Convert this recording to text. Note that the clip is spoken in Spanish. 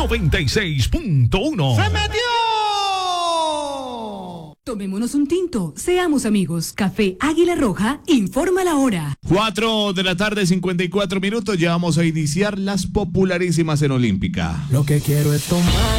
96.1. ¡Se metió! Tomémonos un tinto, seamos amigos. Café Águila Roja informa la hora. 4 de la tarde, 54 minutos. Ya vamos a iniciar las popularísimas en Olímpica. Lo que quiero es tomar